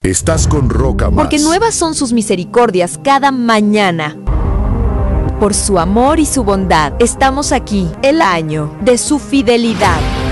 Estás con Roca Más. Porque nuevas son sus misericordias cada mañana. Por su amor y su bondad, estamos aquí, el año de su fidelidad.